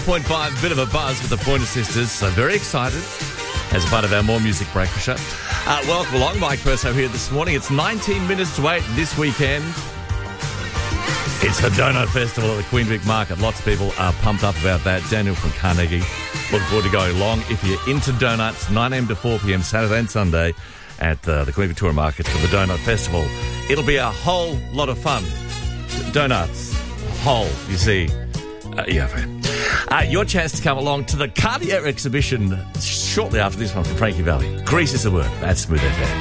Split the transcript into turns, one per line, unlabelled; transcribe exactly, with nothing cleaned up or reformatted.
point five, bit of a buzz with the Pointer Sisters, so very excited as part of our More Music Breakfast show. Uh, welcome along, Mike Perso here this morning. It's nineteen minutes to eight this weekend. It's the Donut Festival at the Queen Vic Market. Lots of people are pumped up about that. Daniel from Carnegie, looking forward to going along. If you're into donuts, nine a.m. to four p.m. Saturday and Sunday at uh, the Queen Victoria Market for the Donut Festival. It'll be a whole lot of fun. D- donuts, whole, you see. Uh, yeah, uh, your chance to come along to the Cartier exhibition shortly after this one from Frankie Valli. Grease is the word. That's Smooth F M.